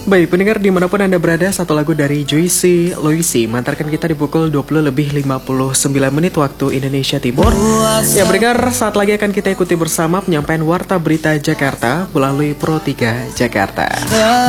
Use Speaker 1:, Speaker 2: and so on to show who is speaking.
Speaker 1: Baik, pendengar dimanapun Anda berada, satu lagu dari Juicy Loisi mengantarkan kita di pukul 20:59 waktu Indonesia Timur. Ya, pendengar, saat lagi akan kita ikuti bersama penyampaian Warta Berita Jakarta melalui Pro 3 Jakarta.